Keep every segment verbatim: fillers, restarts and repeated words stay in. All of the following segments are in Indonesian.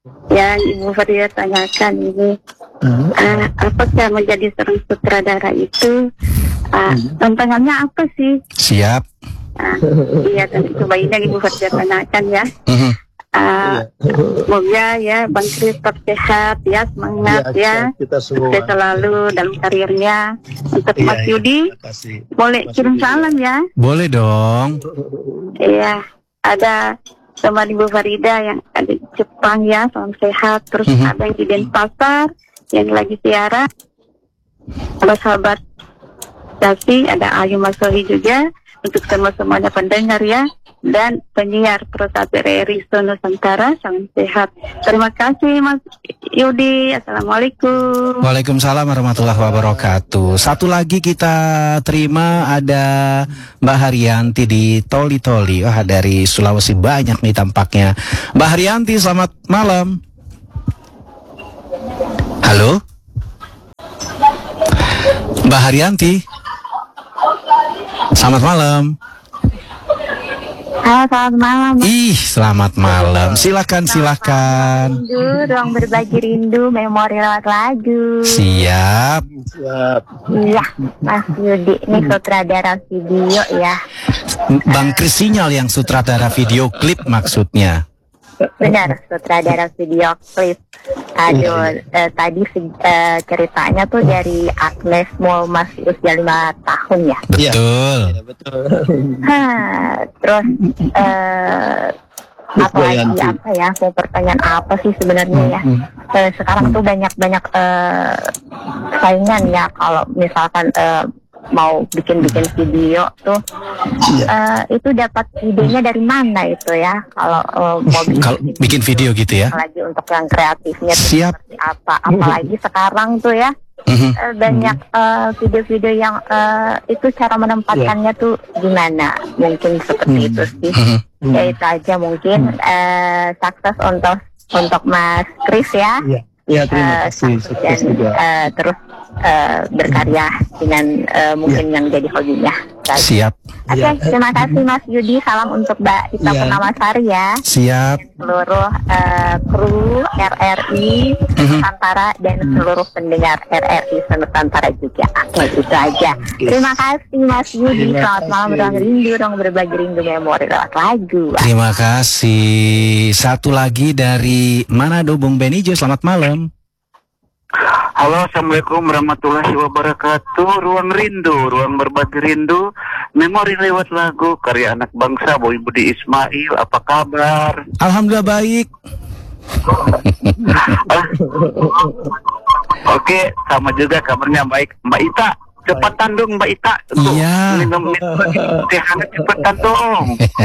yang Ibu Farida tanyakan ini, Hmm. uh, apakah menjadi seorang sutradara itu uh, tantangannya apa sih? Siap. Uh, iya, dan coba ini yang Ibu Farida tanyakan ya. Mhm. Uh, semoga ya Bang Kris tetap sehat ya, semangat ya, Kita semua. sukses selalu dalam karirnya. Untuk Iya, Mas iya, Yudi, terima kasih. boleh Mas kirim Yudi. salam ya. Boleh dong. Iya, ada teman Ibu Farida yang ada di Jepang ya, salam sehat. Terus Mhm. ada yang di Denpasar yang lagi siaran. Ada sahabat Dasi, ada Ayu Masohi juga. Untuk semua-semuanya pendengar ya, dan penyiar Persat R R I Nusantara, salam sehat. Terima kasih Mas Yudi. Assalamualaikum. Waalaikumsalam warahmatullahi wabarakatuh. Satu lagi kita terima ada Mbak Haryanti di Toli Toli. Wah, dari Sulawesi banyak nih tampaknya. Mbak Haryanti, selamat malam. Halo? Mbak Haryanti. Selamat malam. Halo, selamat malam. Ih, selamat malam. Silakan, silakan. Rindu, ruang berbagi rindu, memori lewat lagu. Siap. Siap. Iya, Mas Yudi, ini sutradara video ya. Bang Kris Sinyal yang sutradara video klip maksudnya. Benar, sutradara video klip. Aduh, eh, tadi eh, ceritanya tuh dari Agnes Mol masih usia lima tahun ya. Betul. Iya, betul. Hah, terus eh, apa lagi apa ya? Mau pertanyaan apa sih sebenarnya ya? Eh, sekarang tuh banyak-banyak eh, saingan ya. Kalau misalkan eh, mau bikin-bikin video tuh, eh, itu dapat idenya dari mana itu ya? Kalau eh, mau bikin, Kalau bikin video gitu ya. lagi untuk yang kreatifnya tuh Siap. seperti apa? Apalagi sekarang tuh ya. Mhm. Eh, banyak eh, video-video yang eh, itu cara menempatkannya tuh gimana, mungkin seperti itu sih. Mhm. Ya itu aja mungkin. eh, sukses untuk untuk Mas Kris ya. Iya. Iya, terima Eh, kasih. sukses Sukses dan juga. eh, terus eh, berkarya dengan eh, mungkin yang jadi hobinya. Oke, Siap. Iya. terima kasih Mas Yudi. Salam untuk Mbak Ita Iya. Purnamasari ya. Siap. Seluruh eh, kru R R I Nusantara dan seluruh pendengar R R I Nusantara juga. Oke, itu aja. Terima kasih Mas Yudi. Terima Selamat malam, kasih. ruang rindu, ruang berbagi rindu memori lewat lagu. Terima kasih. Satu lagi dari Manado, Bung Benijo. Selamat malam. Halo, assalamualaikum warahmatullahi wabarakatuh. Ruang rindu, ruang berbagi rindu, memori lewat lagu karya anak bangsa Boy Budi Ismail. Apa kabar? Alhamdulillah baik. Ah, Oke, sama juga kabarnya baik. Mbak Ita, cepetan dong Mbak Ita untuk Iya. minum minum teh hangat, cepetan dong.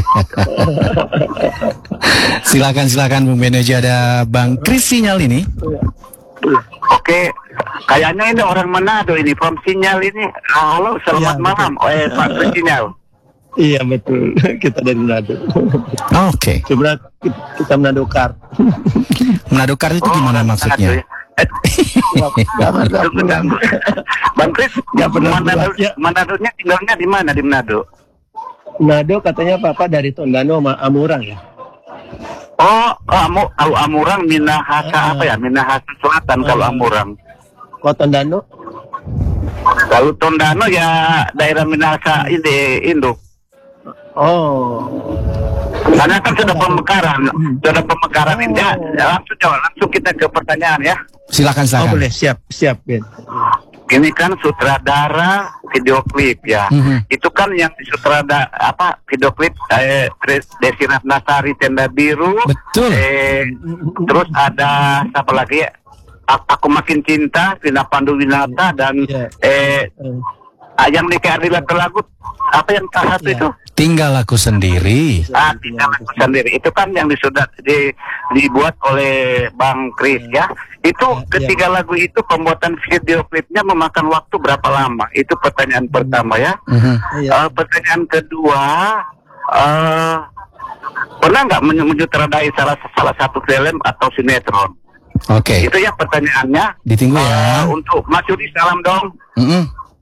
Silakan, silakan Bung Benijo. Ada Bang Kris Sinyal ini. Oke, kayaknya ini orang Manado ini, from Sinyal ini. Halo, selamat Iya, malam. Eh, Pak Kris Sinyal. Iya, betul. Kita dari Manado. Oke. Sebenarnya kita Manado Kar. Manado Kar itu gimana maksudnya? Eh, tunggu, tunggu. Bang Kris, Nggak pernah Manado, buat, ya. Manadonya tinggalnya di mana di Manado? Manado katanya Papa dari Tondano sama Amurang ya. Oh, kamu kalau Amurang Minahasa apa ya? Minahasa Selatan kalau Amurang. Kok Tondano? Kalau Tondano ya daerah Minahasa ini induk. Oh. Karena kan sudah pemekaran, sudah pemekaran ini ya. Langsung jawab, langsung kita ke pertanyaan ya. Silakan, Oh, silakan. boleh. Siap, siap, Ben. Ini kan sutradara video klip ya. Mhm. Itu kan yang sutradara apa video klip eh, Kris- Desi Ratnasari Tenda Biru. Betul. Eh, terus ada siapa lagi ya? A- Aku Makin Cinta, Vina Panduwinata dan Iya. eh Eh, ah, yang nikah Adila Telagu apa yang salah satu Iya. itu? Tinggal aku sendiri. Ah, tinggal aku sendiri. Itu kan yang disudah di, dibuat oleh Bang Kris ya. Itu Ya, ketiga lagu itu pembuatan video klipnya memakan waktu berapa lama? Itu pertanyaan pertama ya. Mhm. Iya. Eh, pertanyaan kedua, eh pernah nggak men- menyutradarai salah salah satu film atau sinetron? Oke. Itu ya pertanyaannya. Ditunggu ya. Eh, untuk Mas Yudi salam dong. Mhm.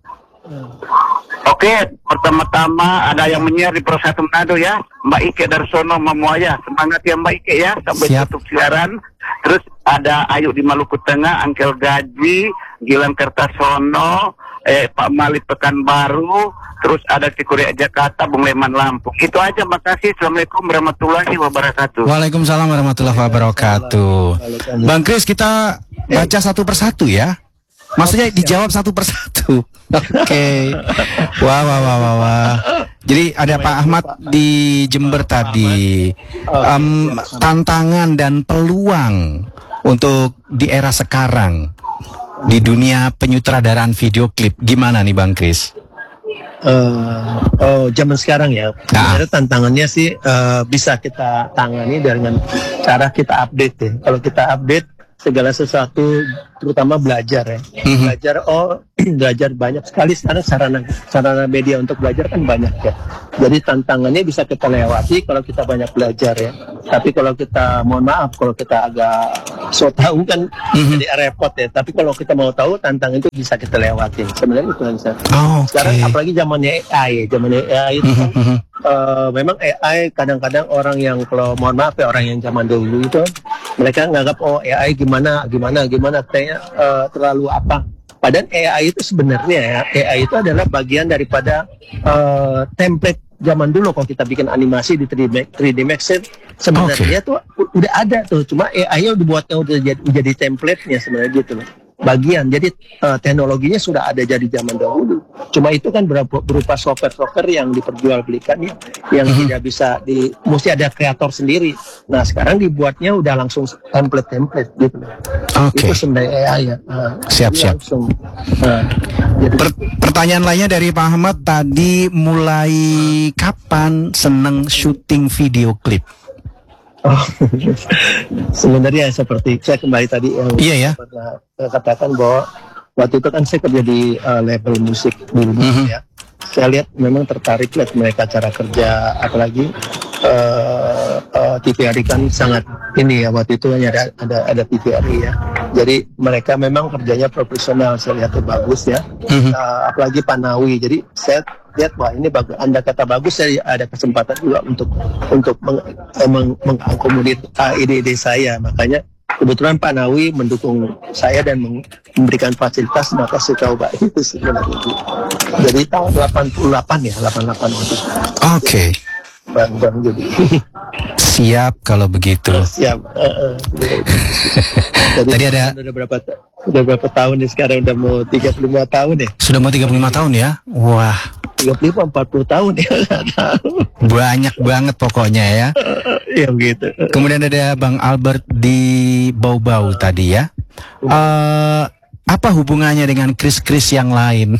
Oke, pertama-tama ada yang menyiar di Pro satu Manado ya, Mbak Ike Darsono Mamuaya. Semangat ya Mbak Ike ya, sampai Siap. tutup siaran. Terus ada Ayu di Maluku Tengah, Angkel Gaji, Gilang Kertasono, eh, Pak Malik Pekanbaru, terus ada Cikuria Jakarta, Bung Leman Lampung. Itu aja, makasih. Assalamualaikum warahmatullahi wabarakatuh. Waalaikumsalam warahmatullahi wabarakatuh. Bang Kris, kita baca satu persatu ya. Maksudnya dijawab satu persatu. Oke. Wah, wah, wah, wah, wah. Jadi ada Pak Ahmad di Jember tadi. Em, tantangan dan peluang untuk di era sekarang di dunia penyutradaraan video klip gimana nih Bang Kris? Uh, oh zaman sekarang ya, sebenarnya tantangannya sih uh, bisa kita tangani dengan cara kita update ya. Kalau kita update segala sesuatu, terutama belajar ya, Mm-hmm. belajar oh belajar banyak sekali sekarang sarana sarana media untuk belajar kan banyak ya. Jadi tantangannya bisa kita lewati kalau kita banyak belajar ya. Tapi kalau kita mohon maaf kalau kita agak so tahu kan Mhm. jadi repot ya. Tapi kalau kita mau tahu tantangan itu bisa kita lewatin. Sebenarnya itu kan saya. Oh, oke. Sekarang apalagi zamannya A I, zamannya A I itu kan, Mhm. eh, memang A I kadang-kadang orang yang kalau mohon maaf ya orang yang zaman dulu itu mereka nganggap oh A I gimana gimana gimana kayaknya eh, terlalu apa. Padahal A I itu sebenarnya ya A I itu adalah bagian daripada eh, template zaman dulu kalau kita bikin animasi di tiga D Max, tiga D Max sebenarnya tuh u- udah ada tuh, cuma A I-nya udah buatnya udah jadi, jadi template-nya sebenarnya gitu loh. Bagian jadi eh, teknologinya sudah ada jadi zaman dahulu. Cuma itu kan berupa, berupa software-software yang diperjualbelikan ya, yang Mhm. tidak bisa di mesti ada kreator sendiri. Nah, sekarang dibuatnya udah langsung template-template gitu loh. Oke. Itu sebenarnya A I ya. Nah, Siap, jadi siap. langsung, nah, jadi Per- pertanyaan lainnya dari Pak Ahmad tadi, mulai kapan seneng syuting video klip? Oh, sebenarnya seperti saya kembali tadi yang Iya ya. pernah saya katakan bahwa waktu itu kan saya kerja di uh, label musik dulu Mhm. ya. Saya lihat memang tertarik lihat mereka cara kerja, apalagi uh, uh, T V R I kan sangat ini ya waktu itu hanya ada ada ada T V R I ya. Jadi mereka memang kerjanya profesional, saya lihat itu bagus ya. Mhm. Uh, apalagi Panawi. Jadi saya lihat wah ini bagus. Anda kata bagus, saya ada kesempatan juga untuk untuk meng, eh, meng, mengakomodir uh, ide-ide saya. Makanya kebetulan Pak Nawi mendukung saya dan meng- memberikan fasilitas, maka saya coba itu sebenarnya. Jadi tahun delapan puluh delapan ya, delapan puluh delapan waktu itu. Oke. Bang, bang, jadi Siap kalau begitu. siap. Uh, uh, jadi Tadi ada- udah berapa ta- udah berapa tahun nih sekarang udah mau tiga puluh lima tahun ya. Sudah mau tiga puluh lima tahun ya? Wah, tiga puluh lima empat puluh tahun ya, nggak tahu. banyak banget pokoknya ya. Ya gitu. Kemudian ada Bang Albert di Bau-Bau tadi ya. Eh, apa hubungannya dengan Kris-Kris yang lain?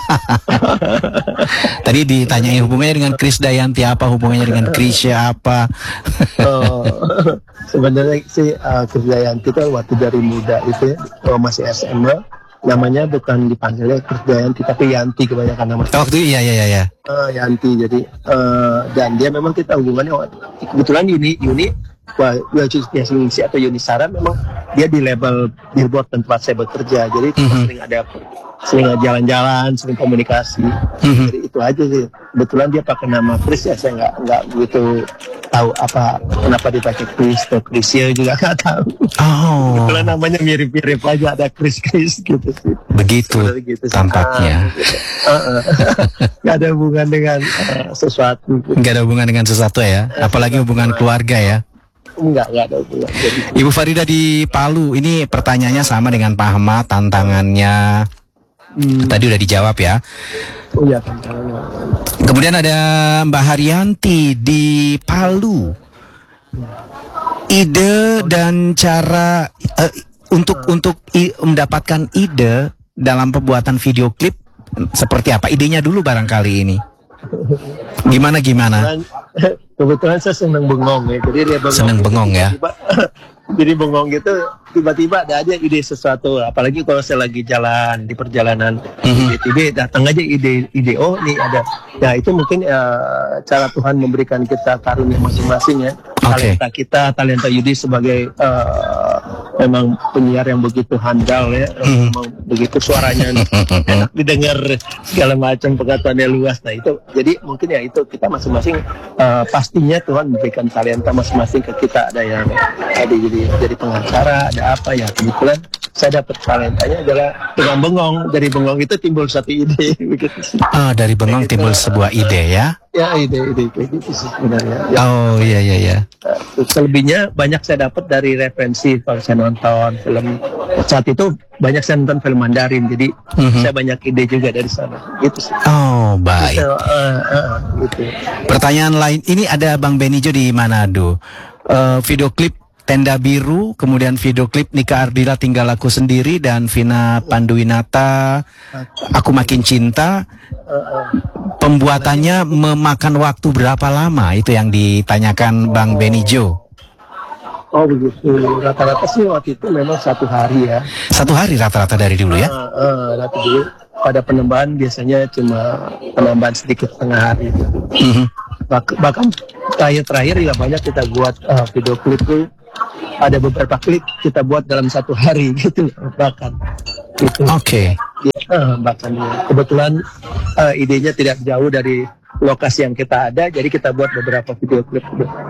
Tadi ditanyain hubungannya dengan Kris Dayanti, apa hubungannya dengan Krisya apa? Oh, sebenarnya sih uh, Krisdayanti itu waktu dari muda itu oh, masih S M A namanya bukan dipanggilnya Krisdayanti tapi Yanti kebanyakan nama. Waktu itu iya iya iya. iya. Uh, Yanti jadi uh, dan dia memang kita hubungannya kebetulan Yuni Yuni wah Yuni atau Yuni Sara memang dia di label Billboard tempat saya bekerja jadi kita Mhm. sering ada sering jalan-jalan sering komunikasi. Mhm. Jadi itu aja sih. Kebetulan dia pakai nama Chris ya saya nggak nggak begitu tahu apa kenapa dipakai Chris atau Chrisya juga nggak tahu. Oh, Kebetulan namanya mirip-mirip aja ada Chris Chris gitu sih. begitu Sebenarnya gitu sih. tampaknya. Ah, gitu. Ah, ah. Nggak ada hubungan dengan ah, sesuatu. Nggak ada hubungan dengan sesuatu ya, apalagi hubungan keluarga ya. Enggak, enggak ada hubungan. Jadi, Ibu Farida di Palu, ini pertanyaannya sama dengan Pak Ahmad, tantangannya hmm, tadi udah dijawab ya. oh iya kan. Ah, Kemudian ada Mbak Haryanti di Palu. Ide dan cara eh, untuk untuk i- mendapatkan ide dalam pembuatan video klip seperti apa? Idenya dulu barangkali ini. Gimana gimana? Dan, kebetulan saya senang bengong ya. Jadi dia bengong. Senang bengong ya. Tiba- Jadi bengong gitu tiba-tiba ada aja ide sesuatu. Apalagi kalau saya lagi jalan di perjalanan Mhm. tiba-tiba datang aja ide ide oh nih ada. Nah itu mungkin eh, cara Tuhan memberikan kita karunia masing-masing ya. Oke. Talenta kita, talenta Yudi sebagai eh, memang penyiar yang begitu handal ya, Mhm. memang begitu suaranya enak didengar, segala macam pengetahuannya luas. Nah itu, jadi mungkin ya itu kita masing-masing uh, pastinya Tuhan memberikan talenta masing-masing ke kita. Ada yang ada jadi jadi pengacara, ada apa ya, kebetulan saya dapat talentanya adalah dengan bengong. Dari bengong itu timbul satu ide begitu. Ah, dari bengong timbul sebuah ide ya. Ya ide-ide kayak gitu sih sebenarnya. Ya, Oh iya iya iya. uh, selebihnya banyak saya dapat dari referensi kalau saya nonton film. Saat itu banyak saya nonton film Mandarin, jadi Mhm. saya banyak ide juga dari sana. Gitu sih. Oh baik. So, uh, uh, gitu. Pertanyaan lain, ini ada Bang Benijo di Manado. Eh, video klip Tenda Biru, kemudian video klip Nika Ardila Tinggal Aku Sendiri, dan Vina Panduwinata Aku Makin Cinta. Pembuatannya memakan waktu berapa lama? Itu yang ditanyakan Bang Benijo. Oh begitu. Rata-rata sih waktu itu memang satu hari ya. Satu hari rata-rata dari dulu ya? Uh, uh, rata dulu. Pada penambahan biasanya cuma penambahan sedikit setengah hari. Mhm. Bak- bahkan terakhir-terakhir ya banyak kita buat uh, video klip tuh, ada beberapa klip kita buat dalam satu hari gitu bahkan gitu. Oke. Ya, eh, bahkan ya. Kebetulan eh, idenya tidak jauh dari lokasi yang kita ada, jadi kita buat beberapa video klip.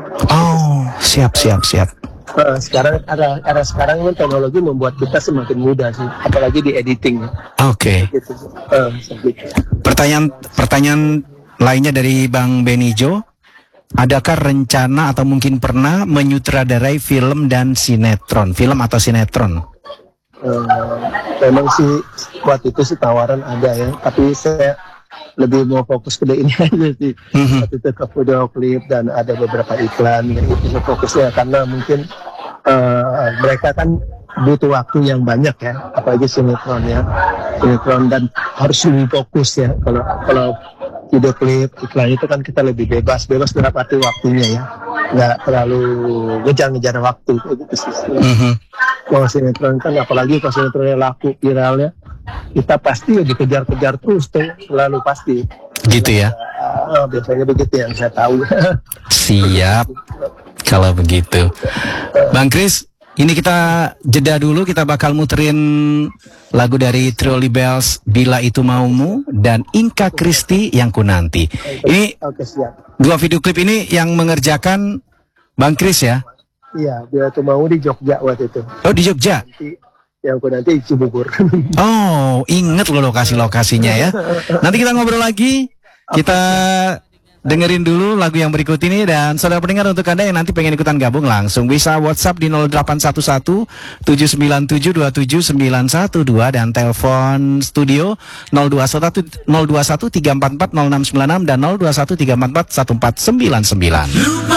Oh, siap siap siap. Eh, sekarang era, era sekarang kan teknologi membuat kita semakin mudah sih, apalagi di editing. Oke. Gitu. Eh, gitu. Pertanyaan pertanyaan lainnya dari Bang Benijo. Adakah rencana atau mungkin pernah menyutradarai film dan sinetron, film atau sinetron? Eh, memang sih waktu itu sih tawaran ada ya, tapi saya lebih mau fokus ke ini aja sih. Mhm. Waktu itu ke video klip dan ada beberapa iklan gitu, itu fokusnya karena mungkin eh, mereka kan butuh waktu yang banyak ya, apalagi sinetron ya, sinetron dan harus lebih fokus ya. Kalau kalau video klip iklan itu kan kita lebih bebas, bebas dalam arti waktunya ya, nggak terlalu ngejar-ngejar waktu gitu sih. Mhm. Kalau sinetron kan apalagi kalau sinetronnya laku viral ya, kita pasti dikejar-kejar terus tuh, selalu pasti. Gitu ya. Ah, biasanya begitu yang saya tahu. Siap. Kalau begitu, Bang Kris, ini kita jeda dulu. Kita bakal muterin lagu dari Trio Libels, Bila Itu Maumu, dan Inka Kristi Yang Ku Nanti. Ini Oke siap. dua video klip ini yang mengerjakan Bang Kris ya? Iya, dia tuh mau di Jogja waktu itu. Oh, di Jogja. Nanti yang ku nanti Cibubur. Oh, inget loh lokasi-lokasinya ya. Nanti kita ngobrol lagi. Kita dengerin dulu lagu yang berikut ini, dan saudara pendengar, untuk Anda yang nanti pengen ikutan gabung, langsung bisa WhatsApp di nol delapan satu satu tujuh sembilan tujuh dua tujuh sembilan satu dua dan telepon studio nol dua satu tiga empat empat nol enam sembilan enam dan nol dua satu tiga empat empat satu empat sembilan sembilan.